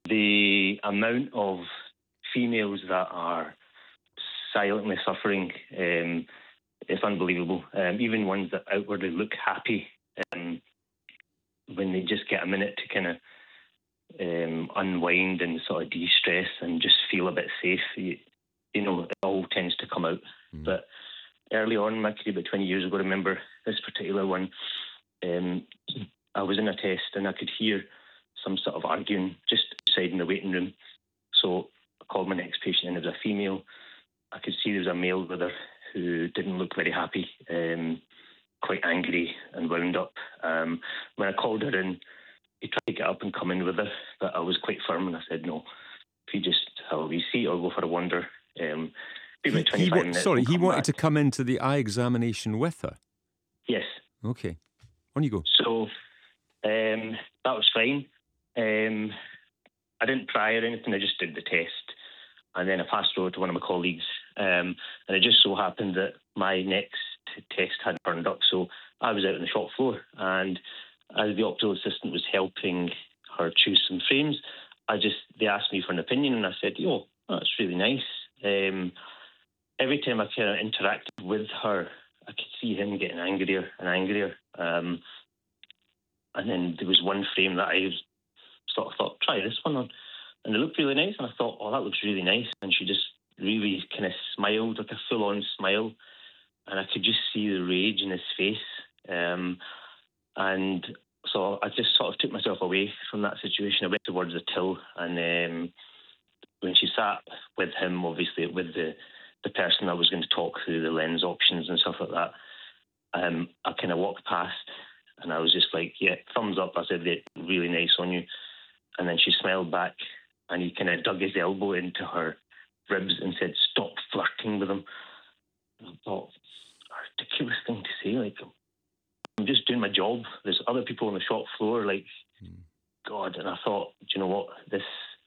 The amount of females that are silently suffering is unbelievable. Even ones that outwardly look happy, when they just get a minute to kind of unwind and sort of de-stress and just feel a bit safe, it all tends to come out. But early on in my career, about 20 years ago, I remember this particular one. I was in a test and I could hear some sort of arguing just outside in the waiting room. So I called my next patient and it was a female. I could see there was a male with her who didn't look very happy, quite angry and wound up. When I called her in, he tried to get up and come in with her, but I was quite firm and I said, no, if you just have a wee seat or go for a wander. Be about 25 minutes. Sorry, he wanted to come into the eye examination with her? Yes. Okay. On you go. So that was fine. I didn't try or anything, I just did the test. And then I passed over to one of my colleagues. And it just so happened that my next test had turned up. So I was out on the shop floor. And as the optical assistant was helping her choose some frames, they asked me for an opinion. And I said, that's really nice. Every time I kind of interacted with her, I could see him getting angrier and angrier. And then there was one frame that I sort of thought, try this one on. And it looked really nice. And I thought, that looks really nice. And she just really kind of smiled, like a full-on smile. And I could just see the rage in his face. And so I just sort of took myself away from that situation. I went towards the till. And when she sat with him, obviously, with the person I was going to talk through the lens options and stuff like that, I kind of walked past and I was just like, yeah, thumbs up. I said, yeah, really nice on you. And then she smiled back and he kind of dug his elbow into her ribs and said, stop flirting with him. And I thought, a ridiculous thing to say. Like, I'm just doing my job. There's other people on the shop floor, like, God. And I thought, do you know what? This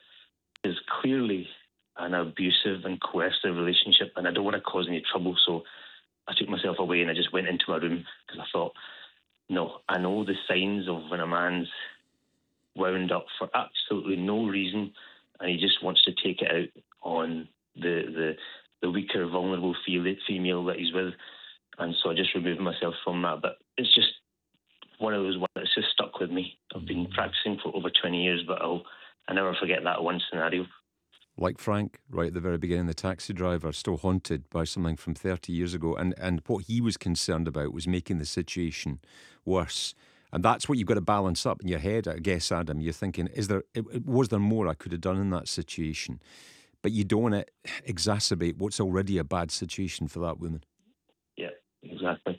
is clearly an abusive and coercive relationship and I don't want to cause any trouble. So I took myself away and I just went into my room because I thought, no, I know the signs of when a man's wound up for absolutely no reason and he just wants to take it out on the weaker, vulnerable female that he's with. And so I just removed myself from that. But it's just one of those ones that's just stuck with me. I've been practicing for over 20 years, but I'll never forget that one scenario. Like Frank, right at the very beginning, the taxi driver, still haunted by something from 30 years ago. And what he was concerned about was making the situation worse. And that's what you've got to balance up in your head, I guess, Adam. You're thinking, was there more I could have done in that situation? But you don't want to exacerbate what's already a bad situation for that woman. Yeah, exactly.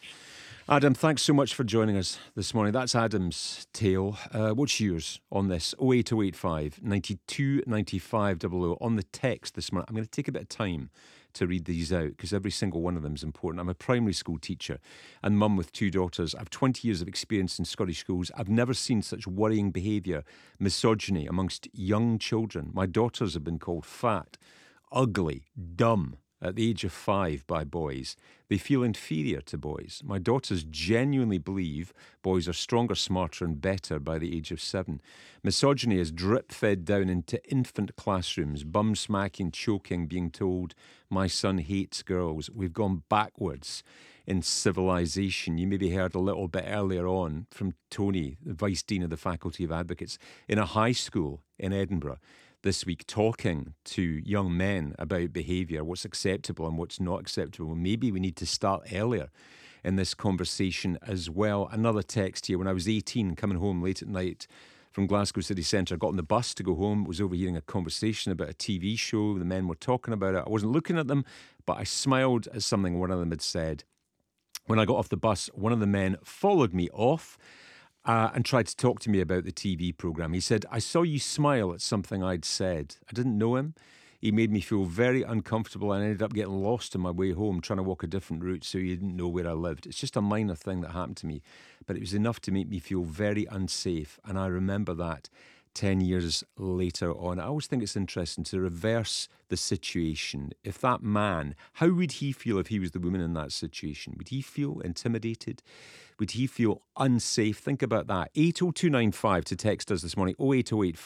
Adam, thanks so much for joining us this morning. That's Adam's tale. What's yours on this? 08085 92 95 00 on the text this morning. I'm going to take a bit of time to read these out because every single one of them is important. I'm a primary school teacher and mum with 2 daughters. I've 20 years of experience in Scottish schools. I've never seen such worrying behaviour, misogyny amongst young children. My daughters have been called fat, ugly, dumb at the age of 5 by boys. They feel inferior to boys. My daughters genuinely believe boys are stronger, smarter and better by the age of 7. Misogyny is drip-fed down into infant classrooms, bum-smacking, choking, being told, my son hates girls. We've gone backwards in civilization. You maybe heard a little bit earlier on from Tony, the Vice Dean of the Faculty of Advocates, in a high school in Edinburgh this week, talking to young men about behaviour, what's acceptable and what's not acceptable. Maybe we need to start earlier in this conversation as well. Another text here. When I was 18, coming home late at night from Glasgow city centre, I got on the bus to go home, was overhearing a conversation about a TV show. The men were talking about it. I wasn't looking at them, but I smiled at something one of them had said. When I got off the bus, one of the men followed me off and tried to talk to me about the TV programme. He said, I saw you smile at something I'd said. I didn't know him. He made me feel very uncomfortable and I ended up getting lost on my way home, trying to walk a different route so he didn't know where I lived. It's just a minor thing that happened to me, but it was enough to make me feel very unsafe. And I remember that 10 years later on. I always think it's interesting to reverse the situation. If that man, how would he feel if he was the woman in that situation? Would he feel intimidated? Would he feel unsafe? Think about that. 80295 to text us this morning, 08085